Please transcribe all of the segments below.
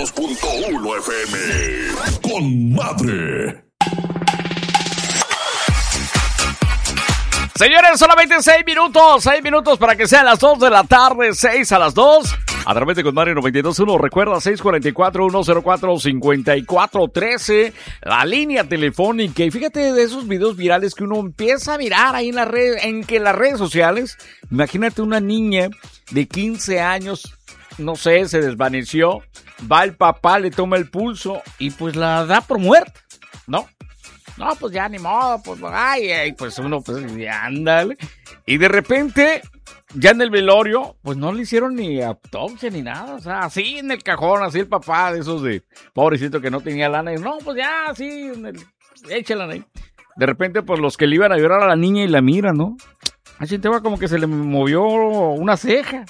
92.1 FM. Con madre. Señores, solamente 6 minutos para que sean las 2 de la tarde, 6 a las 2. A través de Conmadre 92.1, recuerda 644-104-5413, la línea telefónica. Y fíjate de esos videos virales que uno empieza a mirar ahí en las redes sociales. Imagínate una niña de 15 años, no sé, se desvaneció, va el papá, le toma el pulso y pues la da por muerta, ¿no? No, pues ya ni modo, pues ay, pues uno, pues ya ándale. Y de repente, ya en el velorio, pues no le hicieron ni autopsia ni nada, o sea, así en el cajón, así el papá de esos de pobrecito que no tenía lana, y no, pues ya, así, échala ahí. De repente, pues los que le iban a llorar a la niña y la miran, ¿no? Así te va como que se le movió una ceja.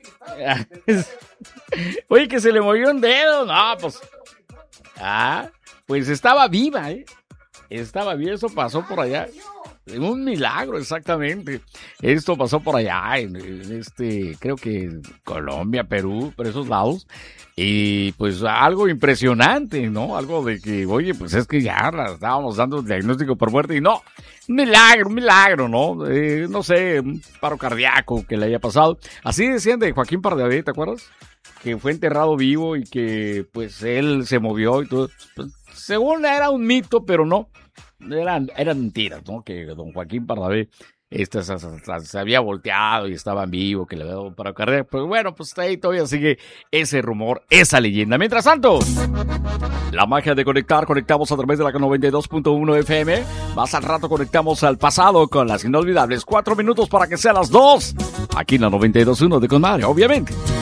Oye, que se le movió un dedo, no, pues. Pues estaba viva, Estaba bien, eso pasó por allá. Un milagro, exactamente. Esto pasó por allá, en creo que Colombia, Perú, por esos lados. Y pues algo impresionante, ¿no? Algo de que, oye, pues es que ya la estábamos dando el diagnóstico por muerte y no. Un milagro, ¿no? No sé, un paro cardíaco que le haya pasado. Así decían de Joaquín Pardavé, ¿te acuerdas? Que fue enterrado vivo y que pues él se movió y todo. Pues, según era un mito, pero no. Eran mentiras, ¿no? Que don Joaquín Pardavé se había volteado y estaba en vivo, que le había dado un paro cardíaco. Pero bueno, pues ahí todavía sigue ese rumor, esa leyenda. Mientras tanto, la magia de conectamos a través de la 92.1 FM. Más al rato conectamos al pasado con las inolvidables 4 minutos para que sean las 2. Aquí en la 92.1 de Conmadre, obviamente.